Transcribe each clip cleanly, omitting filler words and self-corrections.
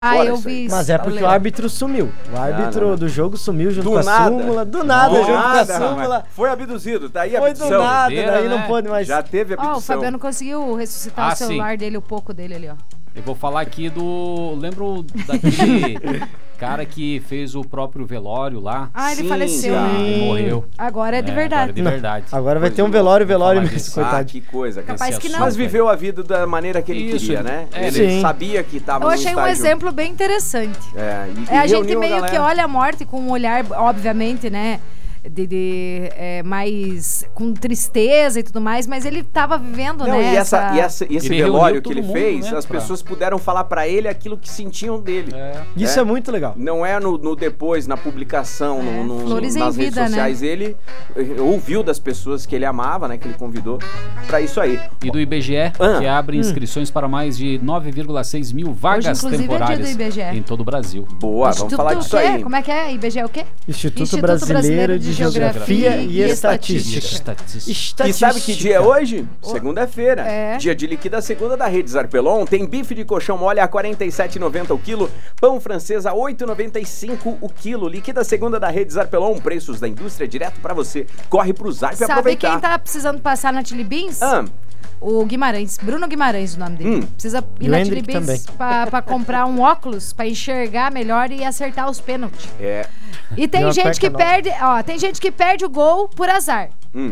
Ah, eu vi isso. Mas é porque o árbitro sumiu. O árbitro do jogo sumiu junto com a súmula. Do nada, junto com a súmula. Foi abduzido, daí a Foi abdução. do nada, daí não pôde mais. Já teve abdução. Ó, o Fabiano conseguiu ressuscitar o celular dele, o pouco dele ali, ó. Eu vou falar aqui do... Lembro daquele cara que fez o próprio velório lá? Ah, ele faleceu, né? Ele morreu. Agora é de verdade. Agora é de verdade. Agora vai ter um velório mesmo, coitado. Que coisa. Capaz que não. Mas viveu a vida da maneira que ele queria, né? Ele sabia que estava no estágio. Eu achei um exemplo bem interessante. E a gente meio que olha a morte com um olhar, obviamente, né? Mais com tristeza e tudo mais, mas ele tava vivendo, né? E esse velório que ele fez, né, as pessoas puderam falar pra ele aquilo que sentiam dele. Isso é muito legal. Não é no depois, na publicação, nas redes sociais. Né? Ele ouviu das pessoas que ele amava, né? Que ele convidou pra isso aí. E do IBGE, que abre inscrições para mais de 9,6 mil vagas temporárias em todo o Brasil. Boa, vamos falar disso aí. Como é que é? IBGE é o quê? Instituto Brasileiro de Geografia e Estatística. E sabe que dia é hoje? Segunda-feira. Dia de liquida segunda da Rede Zarpelon. Tem bife de colchão mole a R$ 47,90 o quilo. Pão francês a R$ 8,95 o quilo. Liquida segunda da Rede Zarpelon. Preços da indústria direto pra você. Corre pro Zarp e aproveitar. Sabe quem tá precisando passar na Chili Beans? O Guimarães, Bruno Guimarães, o nome dele. Precisa ir na Chili Beans pra comprar um óculos, pra enxergar melhor e acertar os pênaltis. E tem gente que perde, tem gente que perde o gol por azar.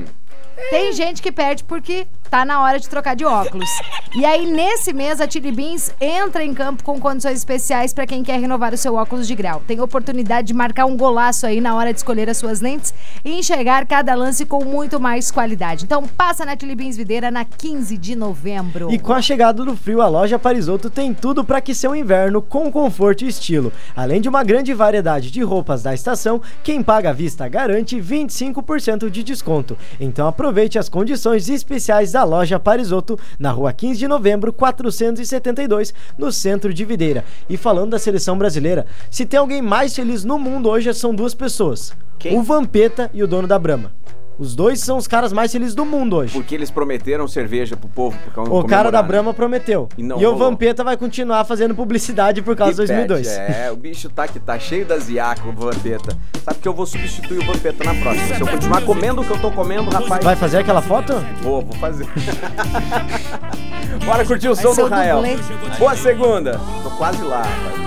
Tem gente que perde porque tá na hora de trocar de óculos. E aí, nesse mês, a Chili Beans entra em campo com condições especiais para quem quer renovar o seu óculos de grau. Tem oportunidade de marcar um golaço aí na hora de escolher as suas lentes e enxergar cada lance com muito mais qualidade. Então, passa na Chili Beans Videira na 15 de novembro. E com a chegada do frio, a loja Parisoto tem tudo para que seu inverno com conforto e estilo. Além de uma grande variedade de roupas da estação, quem paga à vista garante 25% de desconto. Então, aproveite as condições especiais da loja Parisoto, na rua 15 de novembro, 472, no centro de Videira. E falando da seleção brasileira, se tem alguém mais feliz no mundo hoje, são duas pessoas. Quem? O Vampeta e o dono da Brahma. Os dois são os caras mais felizes do mundo hoje. Porque eles prometeram cerveja pro povo. O cara da Brahma prometeu. E o Vampeta vai continuar fazendo publicidade por causa de 2002. O bicho tá que tá cheio da ziaca, o Vampeta. Sabe que eu vou substituir o Vampeta na próxima. Se eu continuar comendo o que eu tô comendo, rapaz... Vai fazer aquela foto? Vou fazer. Bora curtir o som do Rael. Boa segunda. Tô quase lá, rapaz.